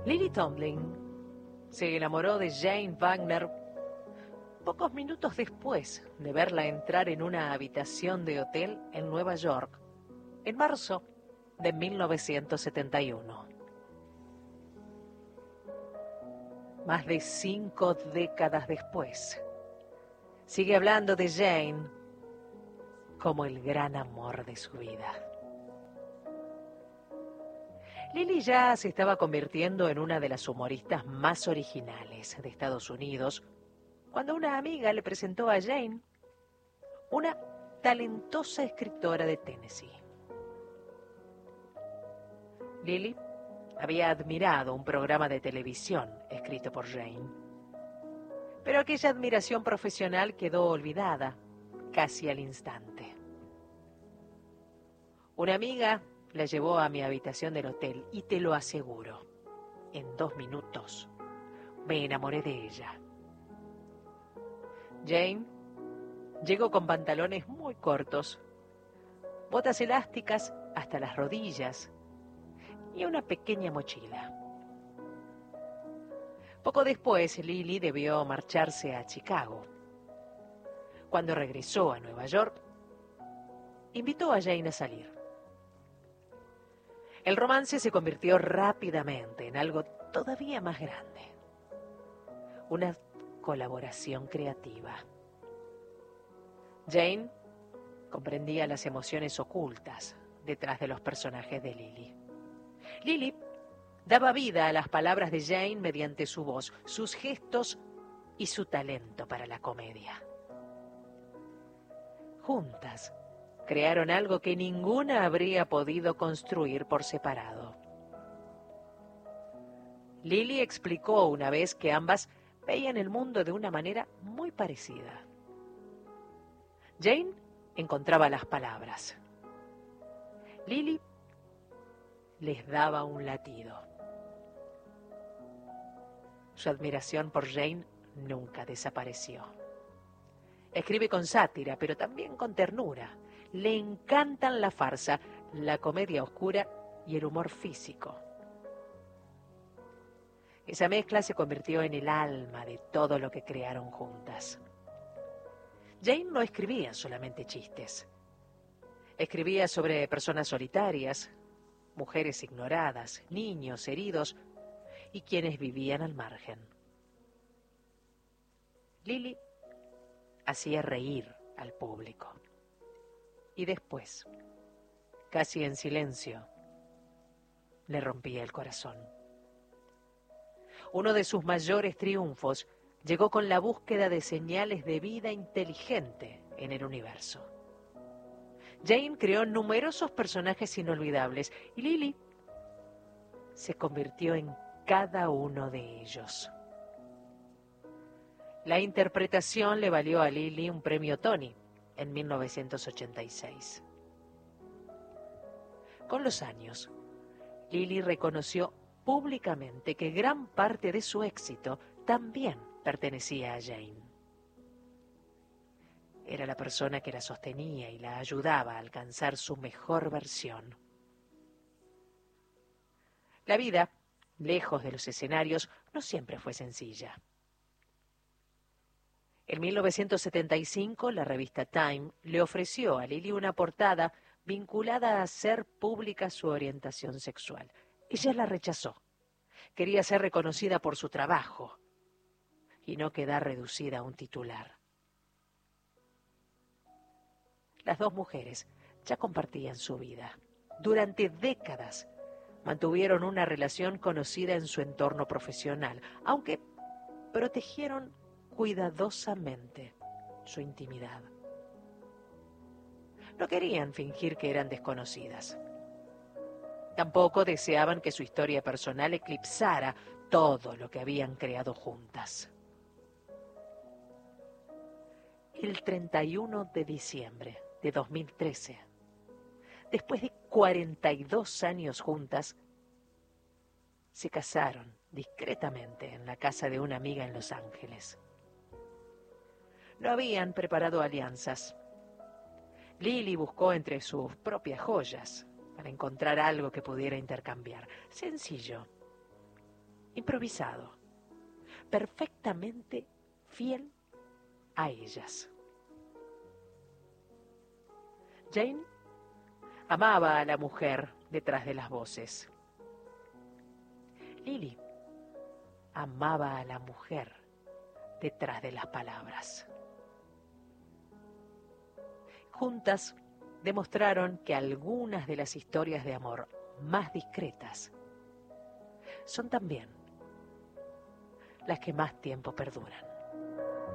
Lily Tomlin se enamoró de Jane Wagner pocos minutos después de verla entrar en una habitación de hotel en Nueva York, en marzo de 1971. Más de 5 décadas después, sigue hablando de Jane como el gran amor de su vida. Lily ya se estaba convirtiendo en una de las humoristas más originales de Estados Unidos cuando una amiga le presentó a Jane una talentosa escritora de Tennessee. Lily había admirado un programa de televisión escrito por Jane, pero aquella admiración profesional quedó olvidada casi al instante. Una amiga la llevó a mi habitación del hotel y te lo aseguro, en 2 minutos me enamoré de ella. Jane llegó con pantalones muy cortos, botas elásticas hasta las rodillas y una pequeña mochila. Poco después, Lily debió marcharse a Chicago. Cuando regresó a Nueva York, invitó a Jane a salir. El romance se convirtió rápidamente en algo todavía más grande. Una colaboración creativa. Jane comprendía las emociones ocultas detrás de los personajes de Lily. Lily daba vida a las palabras de Jane mediante su voz, sus gestos y su talento para la comedia. Juntas, crearon algo que ninguna habría podido construir por separado. Lily explicó una vez que ambas veían el mundo de una manera muy parecida. Jane encontraba las palabras. Lily les daba un latido. Su admiración por Jane nunca desapareció. Escribe con sátira, pero también con ternura. Le encantan la farsa, la comedia oscura y el humor físico. Esa mezcla se convirtió en el alma de todo lo que crearon juntas. Jane no escribía solamente chistes. Escribía sobre personas solitarias, mujeres ignoradas, niños heridos y quienes vivían al margen. Lily hacía reír al público. Y después, casi en silencio, le rompía el corazón. Uno de sus mayores triunfos llegó con la búsqueda de señales de vida inteligente en el universo. Jane creó numerosos personajes inolvidables y Lily se convirtió en cada uno de ellos. La interpretación le valió a Lily un premio Tony en 1986. Con los años, Lily reconoció públicamente que gran parte de su éxito también pertenecía a Jane. Era la persona que la sostenía y la ayudaba a alcanzar su mejor versión. La vida, lejos de los escenarios, no siempre fue sencilla. En 1975, la revista Time le ofreció a Lily una portada vinculada a hacer pública su orientación sexual. Ella la rechazó. Quería ser reconocida por su trabajo y no quedar reducida a un titular. Las dos mujeres ya compartían su vida. Durante décadas mantuvieron una relación conocida en su entorno profesional, aunque protegieron cuidadosamente su intimidad. No querían fingir que eran desconocidas. Tampoco deseaban que su historia personal eclipsara todo lo que habían creado juntas. El 31 de diciembre de 2013, después de 42 años juntas, se casaron discretamente en la casa de una amiga en Los Ángeles. No habían preparado alianzas. Lily buscó entre sus propias joyas para encontrar algo que pudiera intercambiar. Sencillo. improvisado, perfectamente fiel a ellas. Jane amaba a la mujer detrás de las voces. Lily amaba a la mujer detrás de las palabras. Juntas demostraron que algunas de las historias de amor más discretas son también las que más tiempo perduran.